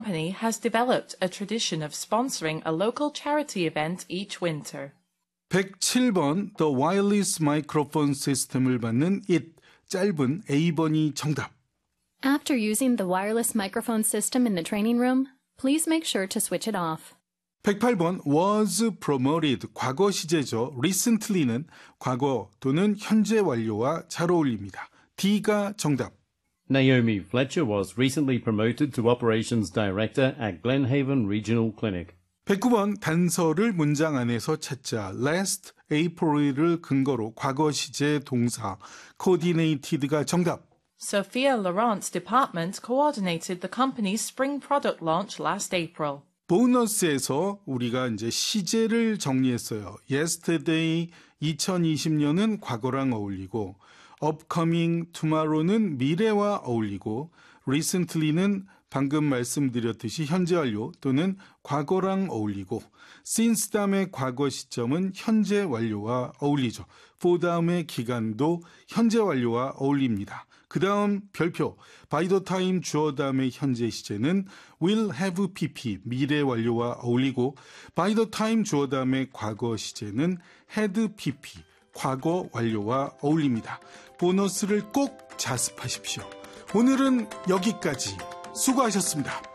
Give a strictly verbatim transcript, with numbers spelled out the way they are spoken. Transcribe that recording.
company has developed a tradition of sponsoring a local charity event each winter. 백칠 번 The Wireless Microphone System을 받는 it, 짧은 A번이 정답. After using the wireless microphone system in the training room, please make sure to switch it off. 백팔 번 was promoted, 과거 시제죠. recently는 과거 또는 현재 완료와 잘 어울립니다. D가 정답. Naomi Fletcher was recently promoted to Operations Director at Glenhaven Regional Clinic. 백구 번 단서를 문장 안에서 찾자. last April을 근거로 과거 시제 동사 coordinated가 정답. Sophia Laurent's department coordinated the company's spring product launch last April. 보너스에서 우리가 이제 시제를 정리했어요. yesterday 이천이십 년은 과거랑 어울리고 upcoming tomorrow는 미래와 어울리고 recently는 방금 말씀드렸듯이 현재 완료 또는 과거랑 어울리고 since 다음의 과거 시점은 현재 완료와 어울리죠. for 다음의 기간도 현재 완료와 어울립니다. 그 다음 별표 by the time 주어 다음의 현재 시제는 will have pp 미래 완료와 어울리고 by the time 주어 다음의 과거 시제는 had pp 과거 완료와 어울립니다. 보너스를 꼭 자습하십시오. 오늘은 여기까지 수고하셨습니다.